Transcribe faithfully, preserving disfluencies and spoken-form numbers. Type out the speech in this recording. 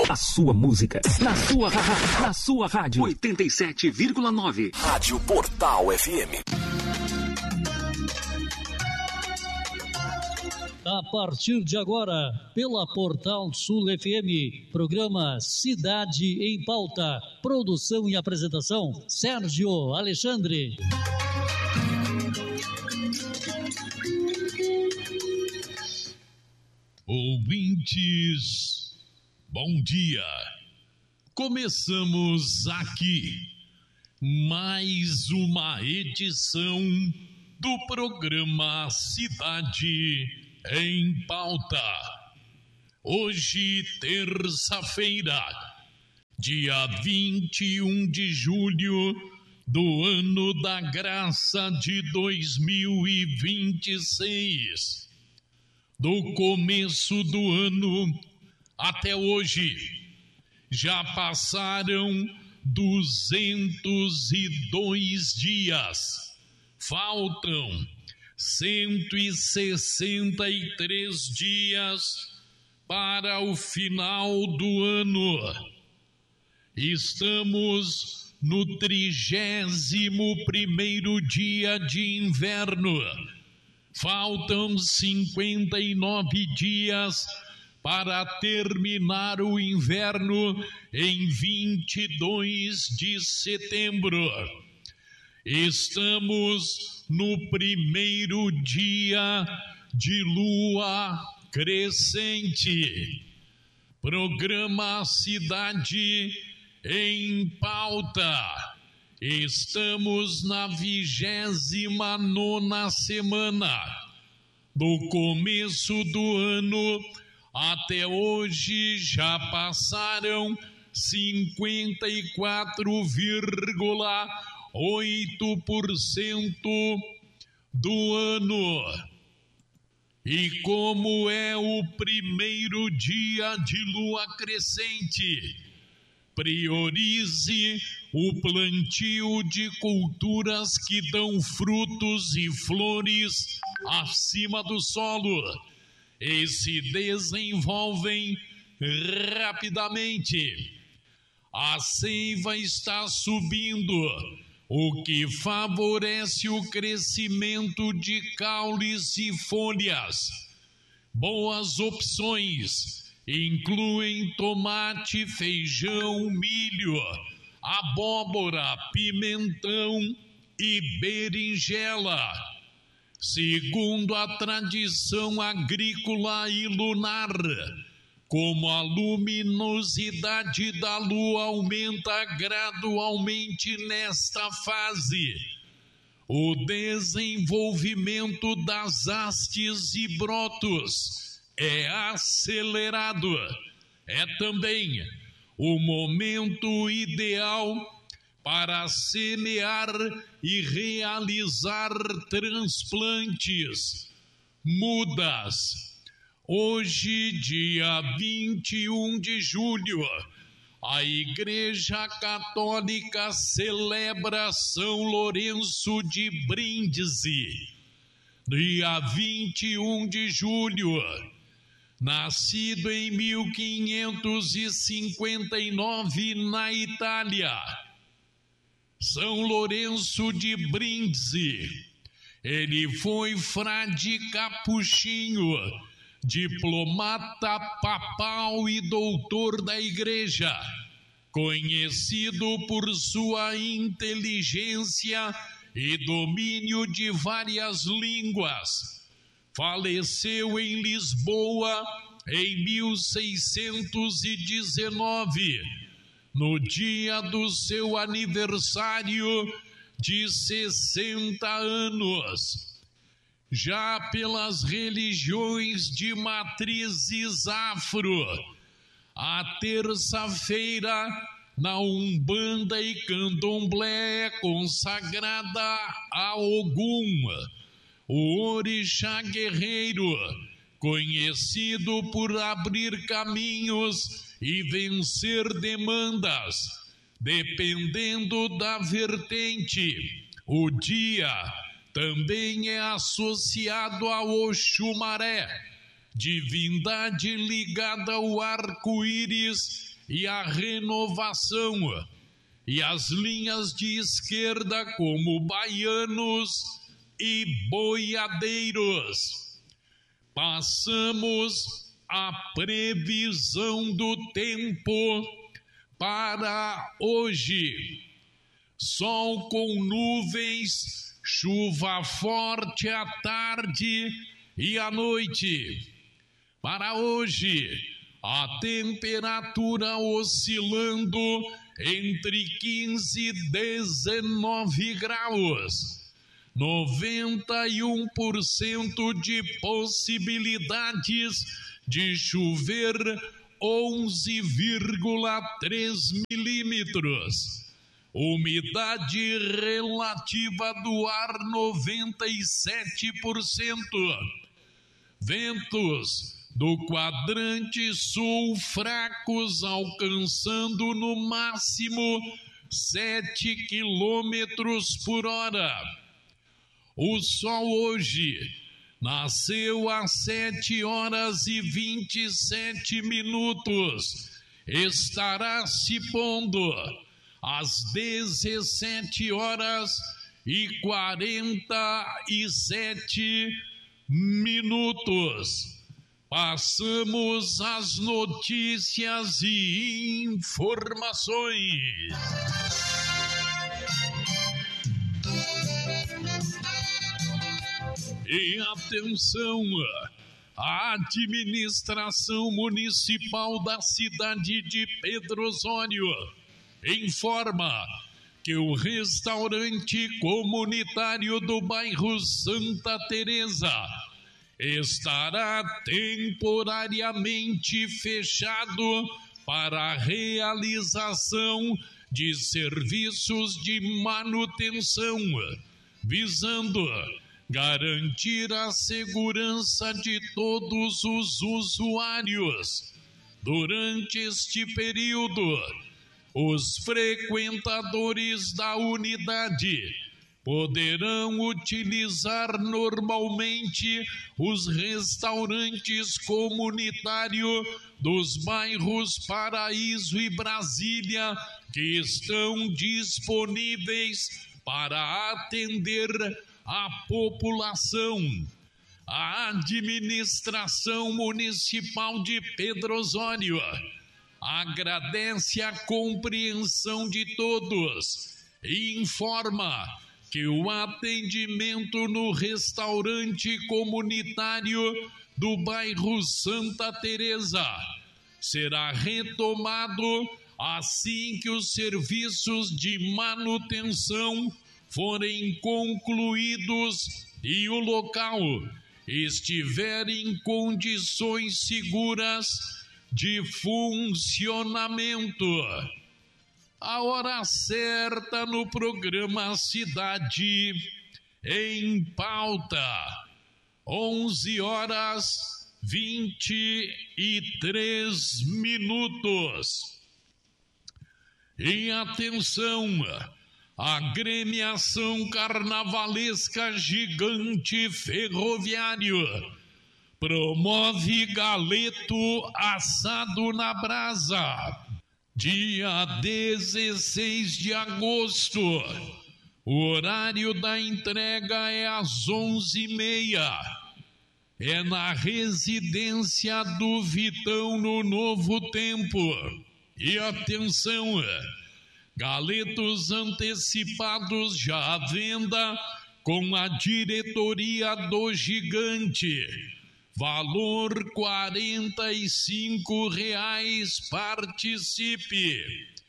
A sua música, na sua, na sua rádio. oitenta e sete vírgula nove. Rádio Portal F M. A partir de agora, pela Portal Sul F M, programa Cidade em Pauta. Produção e apresentação, Sérgio Alexandre. Ouvintes, bom dia. Começamos aqui mais uma edição do programa Cidade em Pauta. Hoje, terça-feira, dia vinte e um de julho do ano da graça de dois mil e vinte e seis. Do começo do ano até hoje, já passaram duzentos e dois dias. Faltam cento e sessenta e três dias para o final do ano. Estamos no trigésimo primeiro dia de inverno. Faltam cinquenta e nove dias para terminar o inverno em vinte e dois de setembro. Estamos no primeiro dia de lua crescente. Programa Cidade em Pauta. Estamos na vigésima nona semana. Do começo do ano até hoje já passaram cinquenta e quatro vírgula oito por cento do ano. E como é o primeiro dia de lua crescente, priorize o plantio de culturas que dão frutos e flores acima do solo e se desenvolvem rapidamente. A seiva está subindo, o que favorece o crescimento de caules e folhas. Boas opções incluem tomate, feijão, milho, abóbora, pimentão e berinjela. Segundo a tradição agrícola e lunar, como a luminosidade da lua aumenta gradualmente nesta fase, o desenvolvimento das hastes e brotos é acelerado. É também o momento ideal para semear e realizar transplantes, mudas. Hoje, dia vinte e um de julho, a Igreja Católica celebra São Lourenço de Brindisi. Dia vinte e um de julho, nascido em mil quinhentos e cinquenta e nove na Itália, São Lourenço de Brindisi. Ele foi frade capuchinho, diplomata papal e doutor da Igreja, conhecido por sua inteligência e domínio de várias línguas. Faleceu em Lisboa em mil seiscentos e dezenove, no dia do seu aniversário de sessenta anos. Já pelas religiões de matrizes afro, a terça-feira na Umbanda e Candomblé é consagrada a Ogum, o orixá guerreiro, conhecido por abrir caminhos e vencer demandas, dependendo da vertente. O dia também é associado a Oxumaré, divindade ligada ao arco-íris e a Renovação, e as linhas de esquerda como Baianos e Boiadeiros. Passamos a previsão do tempo para hoje. Sol com nuvens, chuva forte à tarde e à noite. Para hoje, a temperatura oscilando entre quinze e dezenove graus. noventa e um por cento de possibilidades de chover onze vírgula três milímetros. Umidade relativa do ar noventa e sete por cento. Ventos do quadrante sul fracos alcançando no máximo sete quilômetros por hora. O sol hoje nasceu às sete horas e vinte e sete minutos. Estará se pondo às dezessete horas e quarenta e sete minutos. Passamos às notícias e informações. E atenção, a administração municipal da cidade de Pedro Osório informa que o restaurante comunitário do bairro Santa Teresa estará temporariamente fechado para a realização de serviços de manutenção, visando garantir a segurança de todos os usuários. Durante este período, os frequentadores da unidade poderão utilizar normalmente os restaurantes comunitários dos bairros Paraíso e Brasília, que estão disponíveis para atender a população. A administração municipal de Pedro Osório agradece a compreensão de todos e informa que o atendimento no restaurante comunitário do bairro Santa Teresa será retomado assim que os serviços de manutenção forem concluídos e o local estiver em condições seguras de funcionamento. A hora certa no programa Cidade em Pauta, onze horas vinte e três minutos. E atenção, agremiação carnavalesca Gigante Ferroviário promove galeto assado na brasa. Dia dezesseis de agosto, o horário da entrega é às onze e meia. É na residência do Vitão, no Novo Tempo. E atenção, galetos antecipados já à venda com a diretoria do Gigante. Valor quarenta e cinco reais, participe.